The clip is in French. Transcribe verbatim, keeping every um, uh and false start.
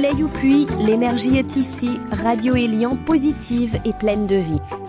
Soleil ou pluie, l'énergie est ici. Radio Élian positive et pleine de vie.